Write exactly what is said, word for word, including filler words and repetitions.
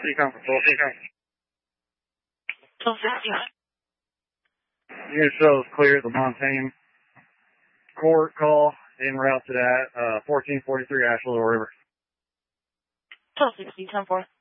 Decon for full Decon. twelve sixty. Unit shows clear at the Montaigne Court call en route to that uh, fourteen forty-three Asheville River. twelve sixty, ten four.